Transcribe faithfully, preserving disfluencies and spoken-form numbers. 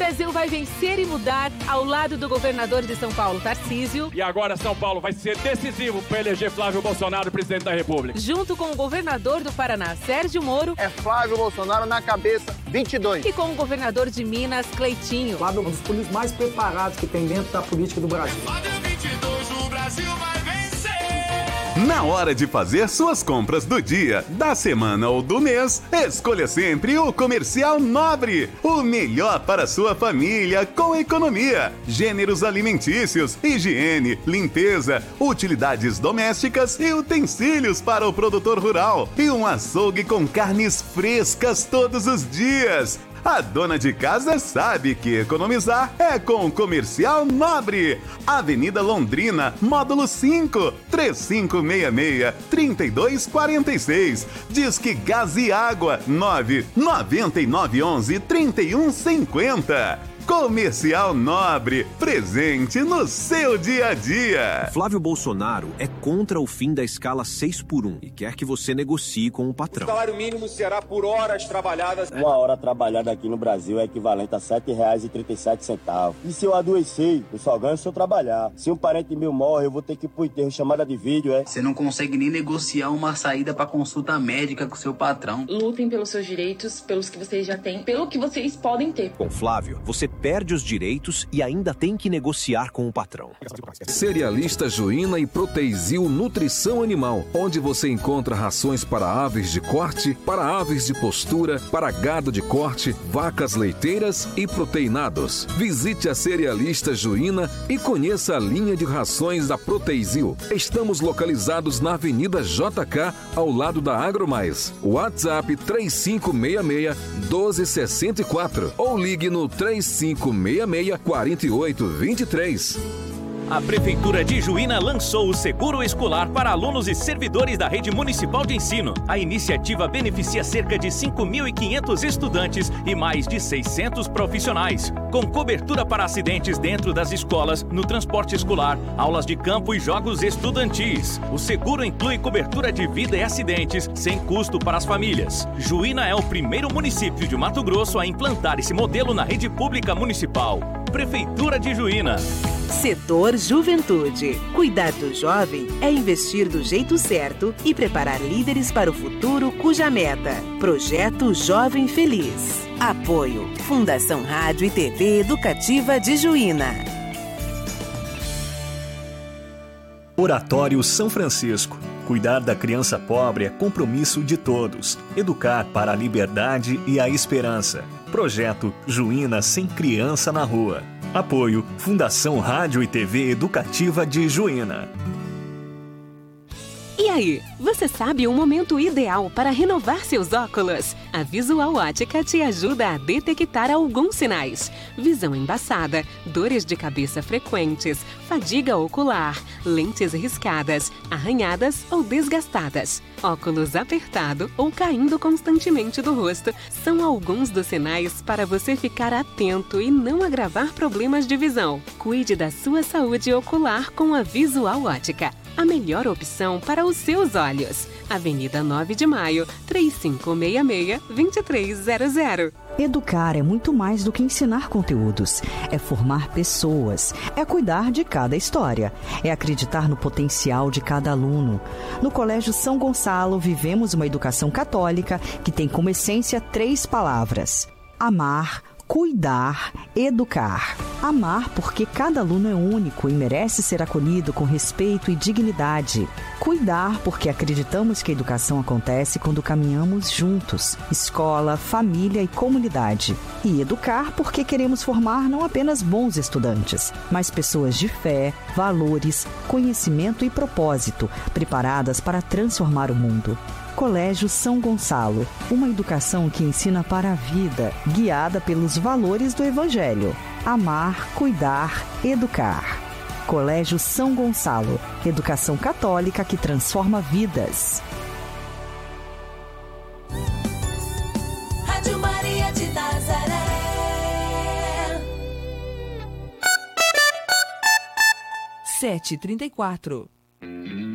Brasil vai vencer e mudar ao lado do governador de São Paulo, Tarcísio. E agora São Paulo vai ser decisivo para eleger Flávio Bolsonaro presidente da República. Junto com o governador do Paraná, Sérgio Moro. É Flávio Bolsonaro na cabeça, vinte e dois. E com o governador de Minas, Cleitinho. Flávio é um dos políticos mais preparados que tem dentro da política do Brasil. Flávio vinte e dois, o Brasil vai vencer. Na hora de fazer suas compras do dia, da semana ou do mês, escolha sempre o Comercial Nobre. O melhor para sua família com economia. Gêneros alimentícios, higiene, limpeza, utilidades domésticas e utensílios para o produtor rural. E um açougue com carnes frescas todos os dias. A dona de casa sabe que economizar é com o Comercial Nobre. Avenida Londrina, módulo cinco, três cinco seis seis, três dois quatro seis. Disque Gás e Água, nove nove nove um um, três um cinco zero. Comercial Nobre, presente no seu dia a dia. Flávio Bolsonaro é contra o fim da escala seis por um e quer que você negocie com o patrão. O salário mínimo será por horas trabalhadas. Uma hora trabalhada aqui no Brasil é equivalente a sete reais e trinta e sete centavos. E se eu adoecer, eu só ganho se eu trabalhar. Se um parente meu morre, eu vou ter que ir pro enterro, chamada de vídeo, é? Você não consegue nem negociar uma saída pra consulta médica com seu patrão. Lutem pelos seus direitos, pelos que vocês já têm, pelo que vocês podem ter. Com Flávio, você perde os direitos e ainda tem que negociar com o patrão. Cerealista Juína e Proteizil Nutrição Animal, onde você encontra rações para aves de corte, para aves de postura, para gado de corte, vacas leiteiras e proteinados. Visite a Cerealista Juína e conheça a linha de rações da Proteizil. Estamos localizados na Avenida J K, ao lado da Agromais. WhatsApp três cinco seis seis, um dois seis quatro ou ligue no três cinco seis seis, quatro oito dois três. A Prefeitura de Juína lançou o Seguro Escolar para alunos e servidores da Rede Municipal de Ensino. A iniciativa beneficia cerca de cinco mil e quinhentos estudantes e mais de seiscentos profissionais, com cobertura para acidentes dentro das escolas, no transporte escolar, aulas de campo e jogos estudantis. O seguro inclui cobertura de vida e acidentes, sem custo para as famílias. Juína é o primeiro município de Mato Grosso a implantar esse modelo na rede pública municipal. Prefeitura de Juína. Setor Juventude. Cuidar do jovem é investir do jeito certo e preparar líderes para o futuro cuja meta. Projeto Jovem Feliz. Apoio Fundação Rádio e T V Educativa de Juína. Oratório São Francisco. Cuidar da criança pobre é compromisso de todos. Educar para a liberdade e a esperança. Projeto Juína Sem Criança na Rua. Apoio Fundação Rádio e T V Educativa de Juína. E aí, você sabe o momento ideal para renovar seus óculos? A Visual Ótica te ajuda a detectar alguns sinais: visão embaçada, dores de cabeça frequentes, fadiga ocular, lentes riscadas, arranhadas ou desgastadas, óculos apertado ou caindo constantemente do rosto. São alguns dos sinais para você ficar atento e não agravar problemas de visão. Cuide da sua saúde ocular com a Visual Ótica. A melhor opção para os seus olhos. Avenida nove de Maio, três cinco seis seis, dois três zero zero. Educar é muito mais do que ensinar conteúdos. É formar pessoas. É cuidar de cada história. É acreditar no potencial de cada aluno. No Colégio São Gonçalo, vivemos uma educação católica que tem como essência três palavras: amar, cuidar, educar. Amar porque cada aluno é único e merece ser acolhido com respeito e dignidade. Cuidar porque acreditamos que a educação acontece quando caminhamos juntos, escola, família e comunidade. E educar porque queremos formar não apenas bons estudantes, mas pessoas de fé, valores, conhecimento e propósito, preparadas para transformar o mundo. Colégio São Gonçalo, uma educação que ensina para a vida, guiada pelos valores do Evangelho. Amar, cuidar, educar. Colégio São Gonçalo, educação católica que transforma vidas. Rádio Maria de Nazaré. sete e trinta e quatro.